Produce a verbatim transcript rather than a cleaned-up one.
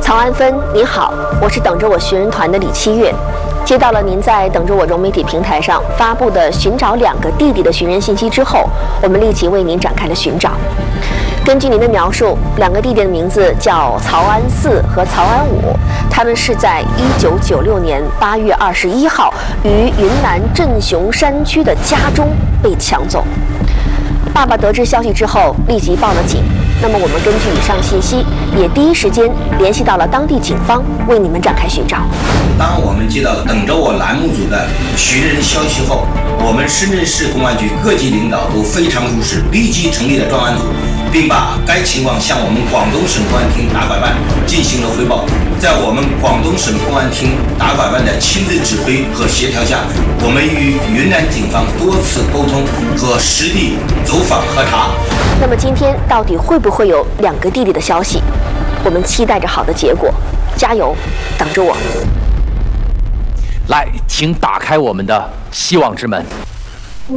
曹安芬，您好，我是等着我寻人团的李七月，接到了您在等着我融媒体平台上发布的寻找两个弟弟的寻人信息之后，我们立即为您展开了寻找。根据您的描述，两个弟弟的名字叫曹安四和曹安五，他们是在一九九六年八月二十一号于云南镇雄山区的家中被抢走。爸爸得知消息之后，立即报了警。那么我们根据以上信息，也第一时间联系到了当地警方，为你们展开寻找。 当我们接到等着我栏目组的寻人消息后，我们深圳市公安局各级领导都非常入室，立即成立了专案组，并把该情况向我们广东省公安厅打拐办进行了汇报。在我们广东省公安厅打拐办的亲自指挥和协调下，我们与云南警方多次沟通和实地走访核查。 那么今天到底会不会有两个弟弟的消息？我们期待着好的结果，加油，等着我。 来，请打开我们的希望之门。